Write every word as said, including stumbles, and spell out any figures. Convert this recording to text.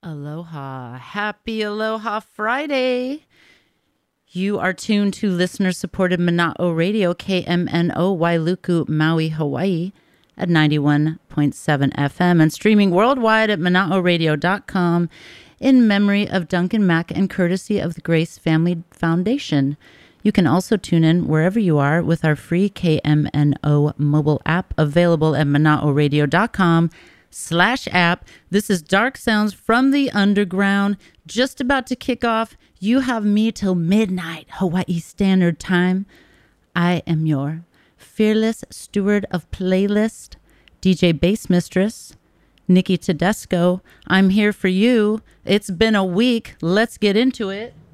Aloha. Happy Aloha Friday. You are tuned to listener-supported Mana'o Radio, K M N O, Wailuku, Maui, Hawaii, at ninety-one point seven F M and streaming worldwide at mana'o radio dot com in memory of Duncan Mack and courtesy of the Grace Family Foundation. You can also tune in wherever you are with our free K M N O mobile app available at mana'o radio dot com slash app. This is Dark Sounds from the Underground. Just about to kick off. You have me till midnight, Hawaii Standard Time. I am your fearless steward of playlist, D J Bass Mistress, Nikki Tedesco. I'm here for you. It's been a week. Let's get into it.